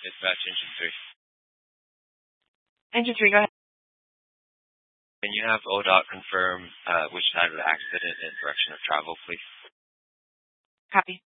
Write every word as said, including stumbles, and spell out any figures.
Dispatch engine three. Engine three, go ahead. Can you have O D O T confirm uh, which side of the accident and direction of travel, please? Copy.